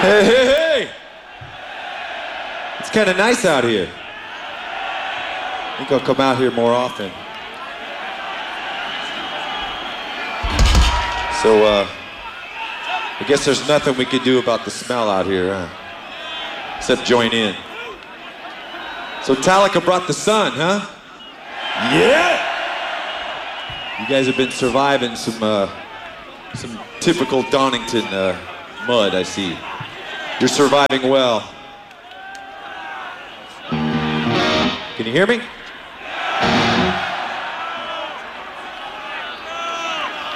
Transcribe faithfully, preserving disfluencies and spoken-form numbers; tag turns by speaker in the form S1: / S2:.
S1: Hey, hey, hey! It's kind of nice out here. I think I'll come out here more often. So, uh, I guess there's nothing we can do about the smell out here, huh? Except join in. So Metallica brought the sun, huh? Yeah! You guys have been surviving some, uh, some typical Donington uh, mud, I see. You're surviving well. Can you hear me?